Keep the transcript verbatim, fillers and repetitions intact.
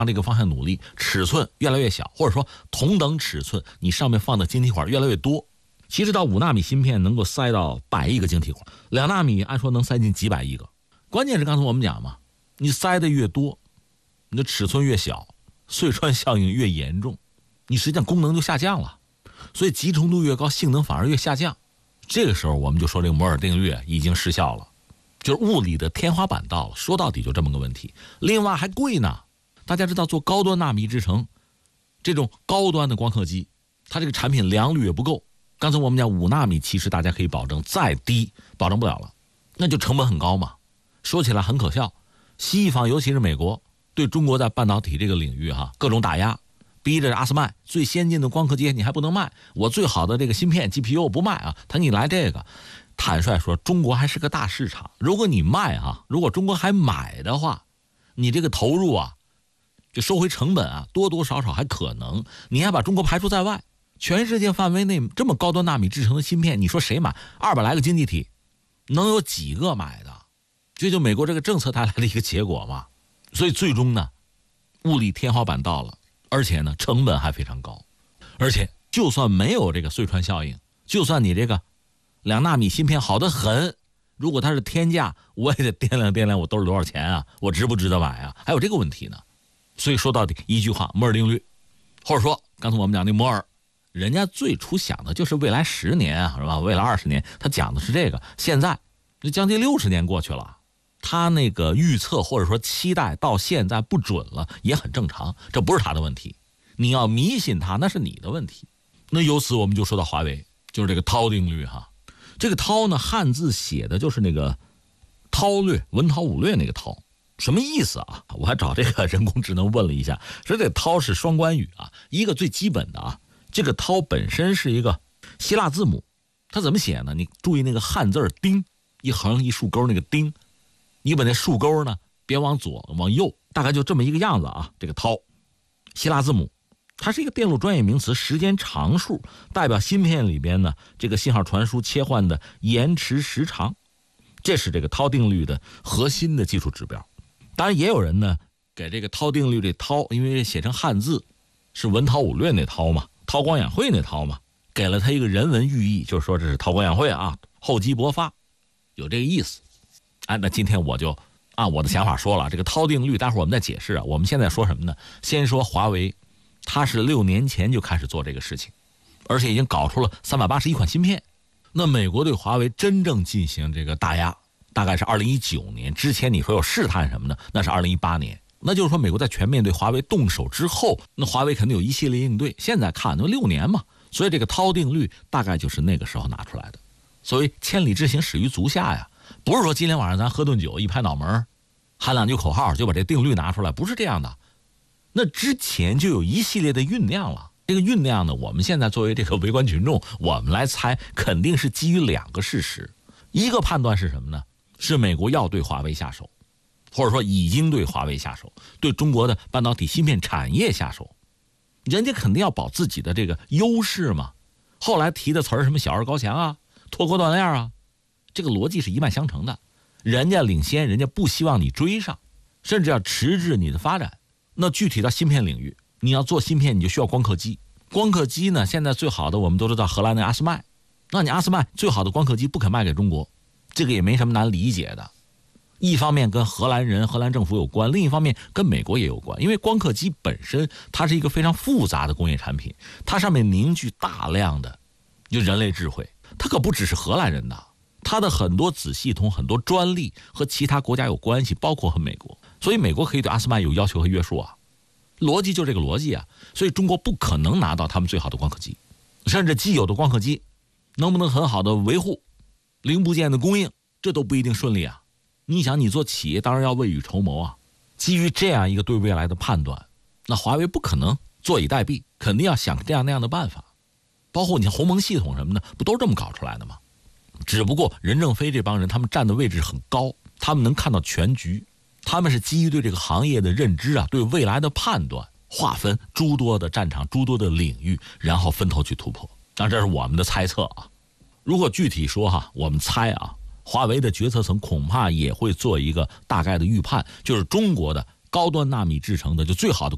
往这个方向努力，尺寸越来越小，或者说同等尺寸你上面放的晶体管越来越多。其实到五纳米芯片能够塞到百亿个晶体管，两纳米按说能塞进几百亿个。关键是刚才我们讲嘛，你塞的越多，你的尺寸越小，隧穿效应越严重，你实际上功能就下降了，所以集成度越高，性能反而越下降。这个时候我们就说这个摩尔定律已经失效了，就是物理的天花板到了，说到底就这么个问题。另外还贵呢，大家知道做高端纳米制程这种高端的光刻机，它这个产品良率也不够。刚才我们讲五纳米其实大家可以保证，再低保证不了了，那就成本很高嘛。说起来很可笑，西方尤其是美国对中国在半导体这个领域哈各种打压，逼着阿斯麦最先进的光刻机你还不能卖，我最好的这个芯片 G P U 不卖啊，他你来这个。坦率说，中国还是个大市场，如果你卖啊，如果中国还买的话，你这个投入啊就收回成本啊，多多少少还可能，你还把中国排除在外。全世界范围内这么高端纳米制成的芯片，你说谁买？二百来个经济体能有几个买的？这就美国这个政策带来的一个结果嘛。所以最终呢，物理天花板到了，而且呢成本还非常高。而且就算没有这个隧穿效应，就算你这个两纳米芯片好得很，如果它是天价，我也得掂量掂量我兜里多少钱啊，我值不值得买啊？还有这个问题呢。所以说到底一句话，摩尔定律，或者说刚才我们讲的摩尔，人家最初想的就是未来十年啊，是吧？未来二十年，他讲的是这个。现在这将近六十年过去了，他那个预测或者说期待到现在不准了，也很正常，这不是他的问题。你要迷信他，那是你的问题。那由此我们就说到华为，就是这个韬定律哈。这个韬呢，汉字写的就是那个韬略，文韬武略那个韬。什么意思啊？我还找这个人工智能问了一下，说这韬是双关语啊，一个最基本的啊。这个韬本身是一个希腊字母，它怎么写呢？你注意那个汉字丁，一横一竖钩那个丁，你把那竖钩呢别往左往右，大概就这么一个样子啊。这个韬希腊字母，它是一个电路专业名词，时间常数，代表芯片里边呢这个信号传输切换的延迟时长，这是这个韬定律的核心的技术指标。当然也有人呢给这个韬定律这韬，因为写成汉字是文韬武略那韬嘛，韬光养晦那韬嘛，给了他一个人文寓意，就是说这是韬光养晦啊，厚积薄发，有这个意思。哎，那今天我就按我的想法说了，这个韬定律待会儿我们再解释啊。我们现在说什么呢？先说华为，它是六年前就开始做这个事情，而且已经搞出了三百八十一款芯片。那美国对华为真正进行这个打压，大概是二零一九年之前，你说有试探什么的，那是二零一八年。那就是说美国在全面对华为动手之后，那华为肯定有一系列应对，现在看都六年嘛，所以这个韬定律大概就是那个时候拿出来的。所谓千里之行始于足下呀，不是说今天晚上咱喝顿酒一拍脑门喊两句口号就把这定律拿出来，不是这样的。那之前就有一系列的酝酿了，这个酝酿呢，我们现在作为这个围观群众，我们来猜肯定是基于两个事实。一个判断是什么呢？是美国要对华为下手，或者说已经对华为下手，对中国的半导体芯片产业下手，人家肯定要保自己的这个优势嘛。后来提的词儿什么小而高强啊，脱钩断链啊，这个逻辑是一脉相承的。人家领先，人家不希望你追上，甚至要迟滞你的发展。那具体到芯片领域，你要做芯片，你就需要光刻机。光刻机呢，现在最好的我们都知道荷兰的阿斯麦，那你阿斯麦最好的光刻机不肯卖给中国，这个也没什么难理解的。一方面跟荷兰人、荷兰政府有关，另一方面跟美国也有关。因为光刻机本身它是一个非常复杂的工业产品，它上面凝聚大量的就人类智慧，它可不只是荷兰人的，它的很多子系统、很多专利和其他国家有关系，包括和美国。所以美国可以对阿斯麦有要求和约束啊，逻辑就这个逻辑啊。所以中国不可能拿到他们最好的光刻机，甚至既有的光刻机能不能很好的维护零部件的供应，这都不一定顺利啊。你想，你做企业当然要未雨绸缪啊。基于这样一个对未来的判断，那华为不可能坐以待毙，肯定要想这样那样的办法。包括你鸿蒙系统什么的，不都是这么搞出来的吗？只不过任正非这帮人他们站的位置很高，他们能看到全局，他们是基于对这个行业的认知啊，对未来的判断，划分诸多的战场、诸多的领域，然后分头去突破。当然这是我们的猜测啊。如果具体说哈，我们猜啊，华为的决策层恐怕也会做一个大概的预判，就是中国的高端纳米制成的就最好的